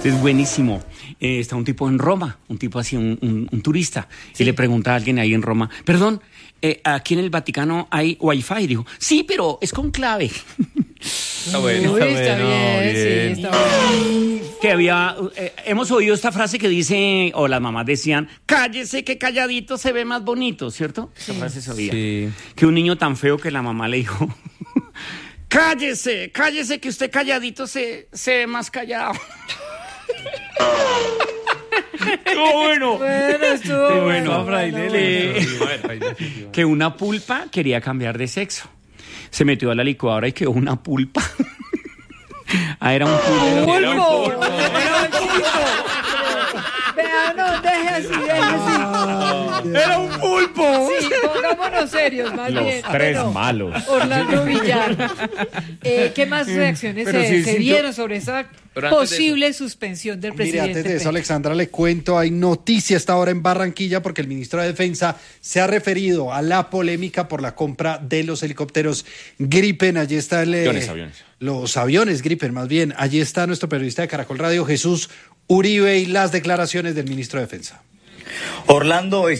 Es buenísimo. Está un tipo en Roma, un tipo así, un turista, y le pregunta a alguien ahí en Roma, perdón, ¿aquí en el Vaticano hay Wi-Fi? Y dijo, sí, pero es con clave. Está bueno. Uy, está bien, sí, está bien. Que había, hemos oído esta frase que dice, o las mamás decían, cállese que calladito se ve más bonito, ¿cierto? Esa frase se oía. Sí. Que un niño tan feo que la mamá le dijo, cállese que usted calladito se ve más callado. ¡Qué bueno! Bueno, estuvo Qué bueno. Que una pulpa quería cambiar de sexo. Se metió a la licuadora y quedó una pulpa. Era un pulpo. Era un pulpo. Vea, no, deje así. ¡Era un pulpo! Sí, pongámonos serios, más Los bien. tres Bueno, malos. Orlando Villar. ¿Qué más reacciones Pero sí, se sí, dieron sobre esa Pero antes de posible suspensión del Mire, presidente? antes de eso, Petro? Alexandra, le cuento, hay noticia esta hora en Barranquilla porque el ministro de Defensa se ha referido a la polémica por la compra de los helicópteros Gripen. Allí está el... Aviones. Los aviones Gripen, más bien. Allí está nuestro periodista de Caracol Radio, Jesús Uribe, y las declaraciones del ministro de Defensa. Orlando,